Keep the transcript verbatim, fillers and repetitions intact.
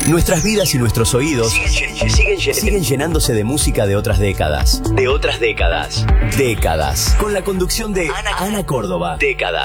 Nuestras vidas y nuestros oídos siguen, siguen, siguen llenándose de música de otras décadas. De otras décadas. Décadas. Con la conducción de Ana, Ana Córdoba. Décadas.